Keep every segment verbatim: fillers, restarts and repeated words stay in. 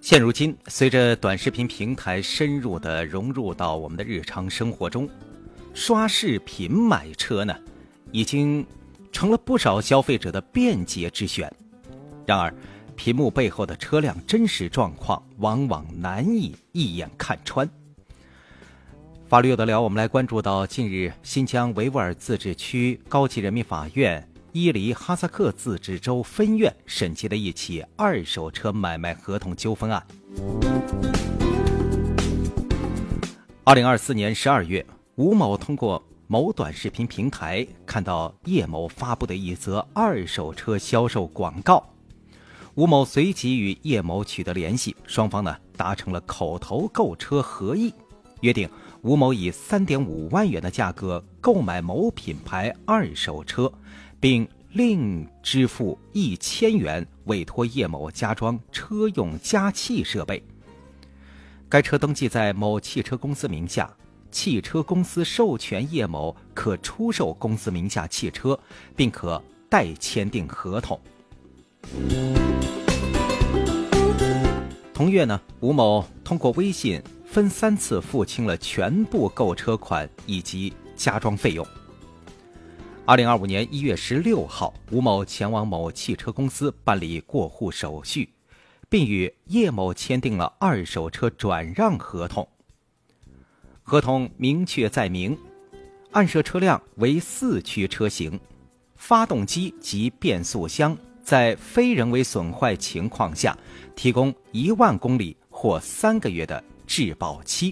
现如今，随着短视频平台深入地融入到我们的日常生活中，刷视频买车呢，已经成了不少消费者的便捷之选。然而，屏幕背后的车辆真实状况往往难以一眼看穿。法律有得聊，我们来关注到近日新疆维吾尔自治区高级人民法院伊犁哈萨克自治州分院审结的一起二手车买卖合同纠纷案。二零二四年十二月，吴某通过某短视频平台看到叶某发布的一则二手车销售广告，吴某随即与叶某取得联系，双方呢达成了口头购车合议，约定吴某以 三点五万元的价格购买某品牌二手车，并另支付一千元委托叶某加装车用加气设备。该车登记在某汽车公司名下，汽车公司授权叶某可出售公司名下汽车，并可代签订合同。同月呢，吴某通过微信分三次付清了全部购车款以及加装费用。二零二五年一月十六号，吴某前往某汽车公司办理过户手续，并与叶某签订了二手车转让合同。合同明确载明，暗设车辆为四驱车型，发动机及变速箱在非人为损坏情况下提供一万公里或三个月的质保期。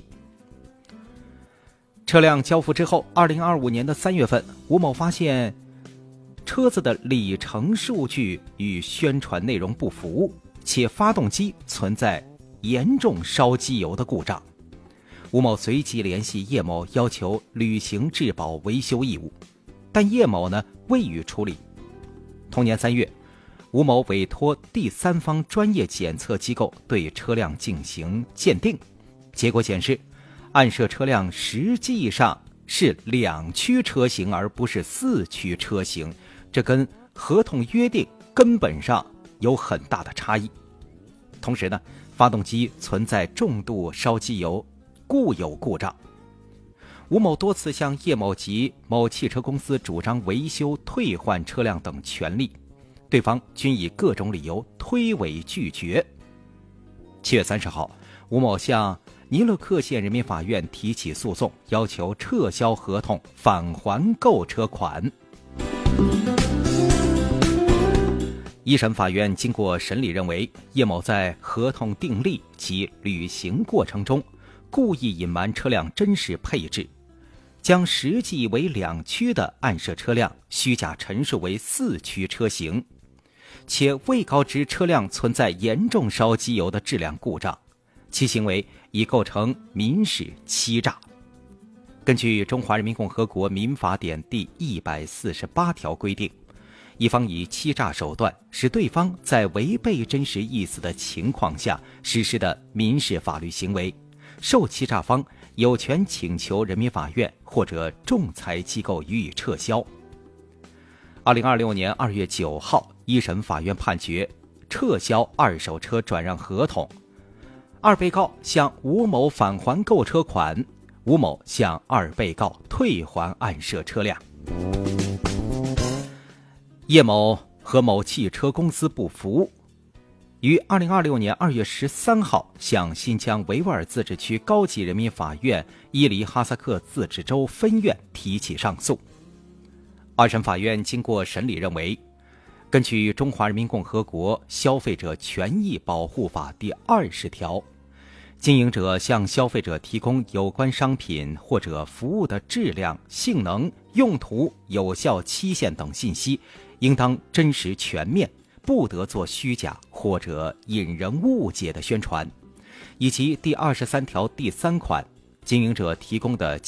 车辆交付之后，二零二五年的三月份，吴某发现车子的里程数据与宣传内容不符，且发动机存在严重烧机油的故障。吴某随即联系叶某，要求履行质保维修义务，但叶某呢未予处理。同年三月，吴某委托第三方专业检测机构对车辆进行鉴定，结果显示，暗设车辆实际上是两驱车型而不是四驱车型，这跟合同约定根本上有很大的差异。同时呢，发动机存在重度烧机油，固有故障。吴某多次向叶某及某汽车公司主张维修、退换车辆等权利，对方均以各种理由推诿拒绝。七月三十号，吴某向尼勒克县人民法院提起诉讼，要求撤销合同，返还购车款。一审法院经过审理认为，叶某在合同订立及履行过程中故意隐瞒车辆真实配置，将实际为两驱的暗设车辆虚假陈述为四驱车型，且未告知车辆存在严重烧机油的质量故障，其行为已构成民事欺诈。根据《中华人民共和国民法典》第一百四十八条规定，一方以欺诈手段使对方在违背真实意思的情况下实施的民事法律行为，受欺诈方有权请求人民法院或者仲裁机构予以撤销。二零二六年二月九号，一审法院判决撤销二手车转让合同，二被告向吴某返还购车款，吴某向二被告退还暗设车辆。叶某和某汽车公司不服，于二零二六年二月十三号向新疆维吾尔自治区高级人民法院伊犁哈萨克自治州分院提起上诉。二审法院经过审理认为，根据《中华人民共和国消费者权益保护法》第二十条，经营者向消费者提供有关商品或者服务的质量、性能、用途、有效期限等信息，应当真实全面，不得做虚假或者引人误解的宣传。以及第二十三条第三款，经营者提供的